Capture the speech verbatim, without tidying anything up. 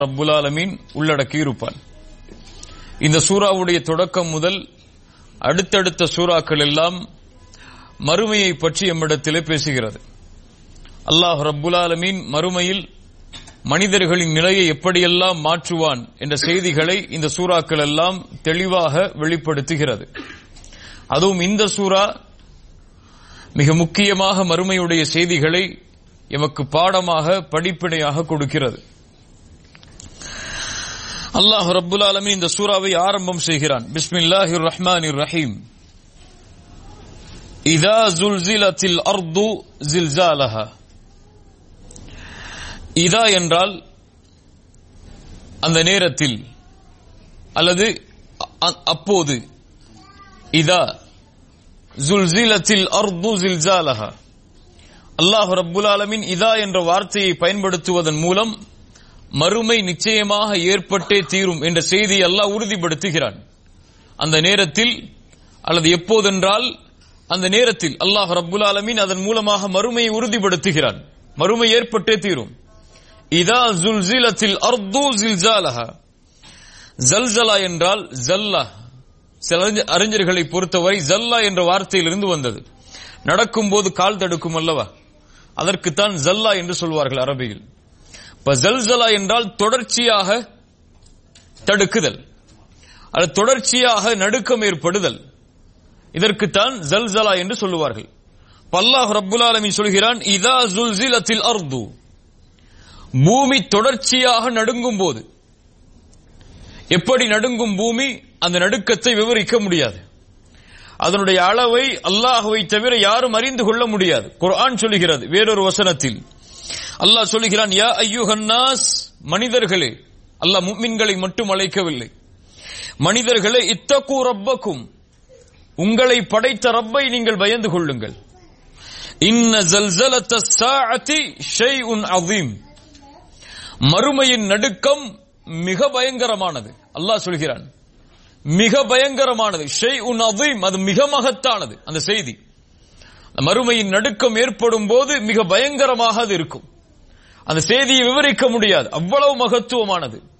ரப்புல் ஆலமீன் உள்ளடக்கி இருப்பான். இந்த சூராவுடைய தொடக்கம் முதல் அடுத்தடுத்த சூறாக்கள் எல்லாம் மறுமையை பற்றி எம்மிடத்திலே பேசுகிறது. அல்லாஹ் ரப்புல் ஆலமீன் மறுமையில் மனிதர்களின் நிலையை எப்படியெல்லாம் மாற்றுவான் என்ற செய்திகளை இந்த சூறாக்கள் எல்லாம் தெளிவாக வெளிப்படுத்துகிறது. அதுவும் இந்த சூரா மிக முக்கியமாக மறுமையுடைய செய்திகளை எமக்கு பாடமாக படிப்பினையாக கொடுக்கிறது. அல்லாஹ் ரப்புல் ஆலமீன் இந்த சூராவை ஆரம்பம் செய்கிறான். பிஸ்மில்லாஹிர் ரஹ்மானிர் ரஹீம். இதா ஸுல்ஸிலத்தில் அர்து ஸில்ஸாலஹா. இதா என்றால் அந்த நேரத்தில் அல்லது அப்போது. இதா ஸுல்ஸிலத்தில் அர்து ஸில்ஸாலஹா. அல்லாஹ் ரப்புல் ஆலமீன் இதா என்ற வார்த்தையை பயன்படுத்துவதன் மூலம் மறுமை நிச்சயமாக ஏற்பட்டே தீரும் என்ற செய்தியை அல்லாஹ் உறுதிப்படுத்துகிறான். அந்த நேரத்தில் அல்லது எப்போதென்றால் அந்த நேரத்தில் அல்லாஹ் ரப்புல் ஆலமீன் அதன் மூலமாக மறுமையை உறுதிப்படுத்துகிறான். மறுமை ஏற்பட்டே தீரும். இதா ஸுல்ஸிலத்தில் அர்து ஸில்ஸாலஹா. ஸல்ஸலா என்றால் ஸல்லா. சில அறிஞர்களை பொறுத்தவரை ஸல்லா என்ற வார்த்தையிலிருந்து வந்தது. நடக்கும்போது கால் தடுக்கும் அல்லவா, அதற்குத்தான் ஸல்லா என்று சொல்வார்கள் அரபியில். இப்ப ஸல்ஸலா என்றால் தொடர்ச்சியாக தடுக்குதல், அது தொடர்ச்சியாக நடுக்கம் ஏற்படுதல், இதற்குத்தான் ஸல்ஸலா என்று சொல்லுவார்கள். அல்லாஹ் ரப்புல் ஆலமீன் சொல்கிறான் இதா ஸுல்ஸிலத்தில் அர்து. பூமி தொடர்ச்சியாக நடுங்கும் போது. எப்படி நடுங்கும் பூமி, அந்த நடுக்கத்தை விவரிக்க முடியாது. அதனுடைய அளவை அல்லாஹ்வை தவிர யாரும் அறிந்து கொள்ள முடியாது. குர்ஆன் சொல்லுகிறது வேறொரு வசனத்தில். அல்லாஹ் சொல்லுகிறான் யா அய்யுஹன் நாஸ், மனிதர்களே. அல்லாஹ் முஃமின்களை மட்டும் அழைக்கவில்லை. மனிதர்களே, இத்தகு ரப்பக்கும், உங்களை படைத்த ரப்பை நீங்கள் பயந்து கொள்ளுங்கள். இன்ன ஸல்ஸலத்தஸ் ஸாஅத்தி ஷைஉன் அஸீம். மறுமையின் நடுக்கம் மிக பயங்கரமானது. அல்லாஹ் சொல்கிறான் மிக பயங்கரமானது. ஷைஉன் அஸீம், அது மிக மகத்தானது. அந்த செய்தி மறுமையின் நடுக்கம் ஏற்படும் போது மிக பயங்கரமாக அது இருக்கும். அந்த செய்தியை விவரிக்க முடியாது, அவ்வளவு மகத்துவமானது.